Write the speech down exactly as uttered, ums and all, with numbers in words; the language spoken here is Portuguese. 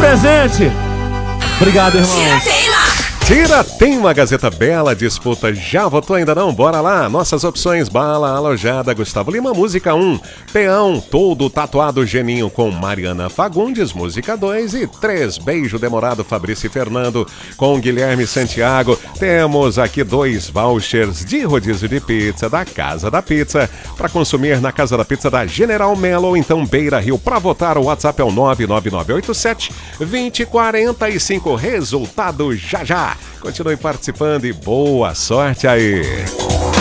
presente. Obrigado, irmão. Tira Teima, Gazeta Bela, disputa. Já votou ainda não? Bora lá. Nossas opções: Bala Alojada, Gustavo Lima, música um. Peão, Todo Tatuado, Geninho com Mariana Fagundes, música dois. E três, Beijo Demorado, Fabrício e Fernando com Guilherme Santiago. Temos aqui dois vouchers de rodízio de pizza da Casa da Pizza para consumir na Casa da Pizza da General Melo ou então Beira Rio. Para votar, o WhatsApp é o nove nove nove oito sete, dois zero quatro cinco. Resultado já já. Continue participando e boa sorte aí.